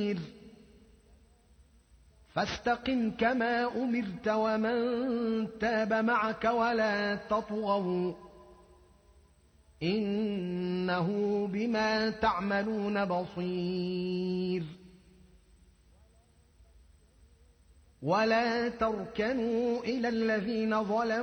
فاستقم كما أمرت ومن تاب معك ولا تطغوا إنه بما تعملون بصير. ولا تركنوا إلى الذين ظلموا